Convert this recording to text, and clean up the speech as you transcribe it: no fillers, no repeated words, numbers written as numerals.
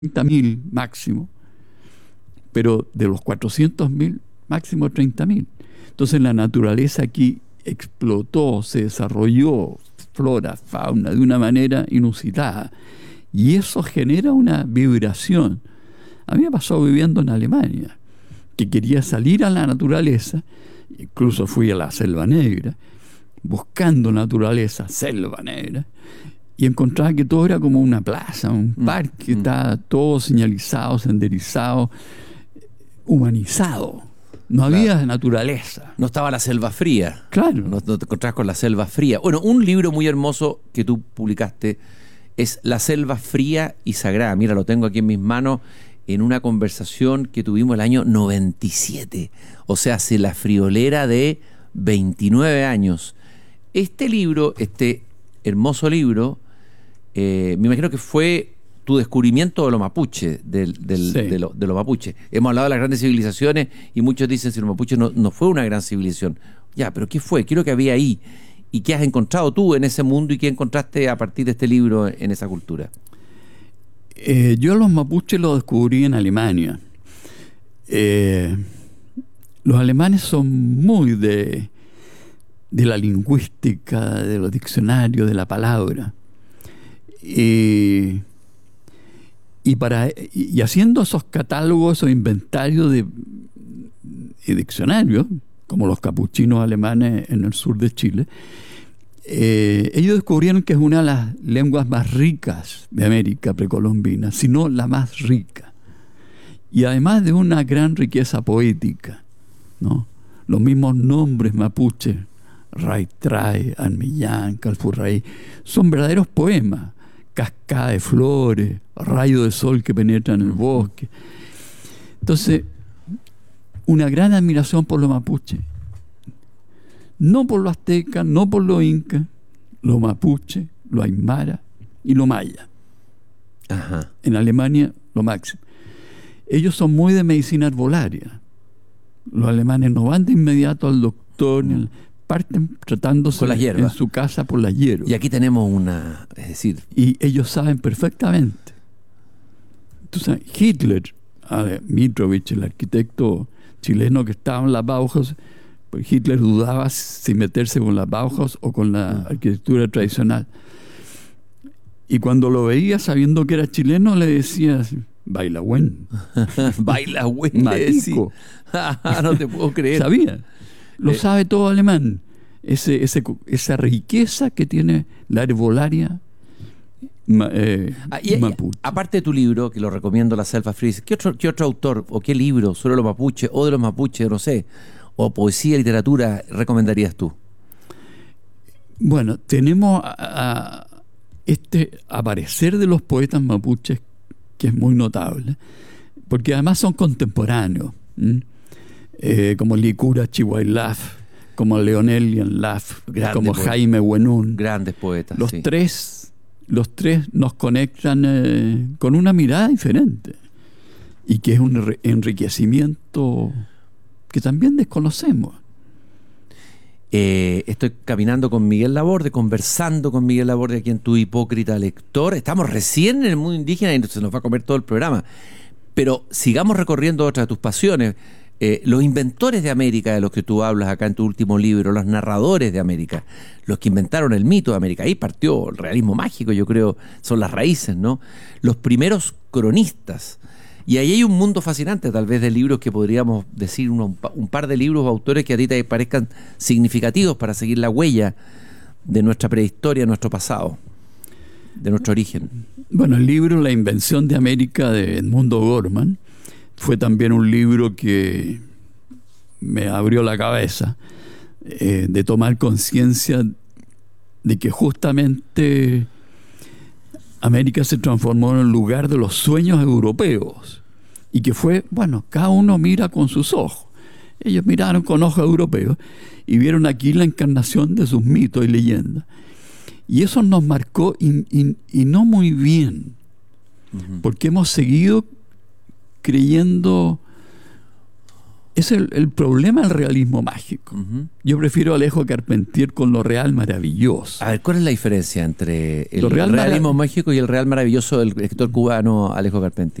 30.000 máximo, pero de los 400.000, máximo 30.000. Entonces la naturaleza aquí explotó, se desarrolló flora, fauna, de una manera inusitada. Y eso genera una vibración. A mí me pasó viviendo en Alemania, que quería salir a la naturaleza, incluso fui a la Selva Negra, buscando naturaleza, Selva Negra, y encontraba que todo era como una plaza, un parque, estaba todo señalizado, senderizado, humanizado. No había naturaleza. No estaba la selva fría. Claro. No te encontrabas con la selva fría. Bueno, un libro muy hermoso que tú publicaste es La selva fría y sagrada. Mira, lo tengo aquí en mis manos en una conversación que tuvimos el año 97. O sea, hace la friolera de 29 años. Este libro, este hermoso libro, me imagino que fue tu descubrimiento de los mapuches, de los mapuches. Hemos hablado de las grandes civilizaciones y muchos dicen si los mapuches no fue una gran civilización. Ya, pero ¿qué fue? ¿Qué es lo que había ahí? ¿Y qué has encontrado tú en ese mundo y qué encontraste a partir de este libro en esa cultura? Yo los mapuches los descubrí en Alemania. Los alemanes son muy de la lingüística, de los diccionarios, de la palabra. Y haciendo esos catálogos, esos inventarios de diccionarios, como los capuchinos alemanes en el sur de Chile, ellos descubrieron que es una de las lenguas más ricas de América precolombina, si no la más rica. Y además de una gran riqueza poética, ¿no? Los mismos nombres mapuches, Raytray, Armillán, Calfurray, son verdaderos poemas. Cascada de flores, rayo de sol que penetra en el bosque. Entonces, una gran admiración por los mapuches. No por los aztecas, no por los incas, los mapuches, los aymara y los mayas. Ajá. En Alemania, lo máximo. Ellos son muy de medicina herbolaria. Los alemanes no van de inmediato al doctor, parten tratándose en su casa por las hierbas. Y aquí tenemos una, es decir... Y ellos saben perfectamente. Tú sabes, Hitler, Mitrovich, el arquitecto chileno que estaba en la Bauhaus, pues Hitler dudaba si meterse con la Bauhaus o con la arquitectura tradicional. Y cuando lo veía, sabiendo que era chileno, le decía, baila buen. Baila buen, marico. No te puedo creer. Sabía. Lo sabe todo alemán. Esa riqueza que tiene la herbolaria mapuche. Aparte de tu libro, que lo recomiendo, La selva fría, ¿qué otro autor o qué libro sobre los mapuches o de los mapuches, no sé, o poesía, literatura, recomendarías tú? Bueno, tenemos este aparecer de los poetas mapuches, que es muy notable, porque además son contemporáneos. Como Licura Chihuailaf, como Leonel Yanlaf, como Jaime Huenún. Grandes poetas. Los tres nos conectan con una mirada diferente y que es un enriquecimiento que también desconocemos. Estoy caminando con Miguel Laborde, conversando con Miguel Laborde aquí en Tu Hipócrita Lector. Estamos recién en el mundo indígena y se nos va a comer todo el programa. Pero sigamos recorriendo otras de tus pasiones. Los inventores de América, de los que tú hablas acá en tu último libro, los narradores de América, los que inventaron el mito de América. Ahí partió el realismo mágico, yo creo, son las raíces, ¿no? Los primeros cronistas. Y ahí hay un mundo fascinante, tal vez, de libros que podríamos decir, un par de libros o autores que a ti te parezcan significativos para seguir la huella de nuestra prehistoria, nuestro pasado, de nuestro origen. Bueno, el libro La invención de América de Edmundo Gorman fue también un libro que me abrió la cabeza, de tomar conciencia de que justamente América se transformó en el lugar de los sueños europeos y que fue, bueno, cada uno mira con sus ojos. Ellos miraron con ojos europeos y vieron aquí la encarnación de sus mitos y leyendas. Y eso nos marcó y no muy bien, porque hemos seguido creyendo es el problema del realismo mágico. Ujú. Yo prefiero a Alejo Carpentier con lo real maravilloso. A ver, ¿cuál es la diferencia entre el Lo real realismo mágico y el real maravilloso del escritor cubano Alejo Carpentier?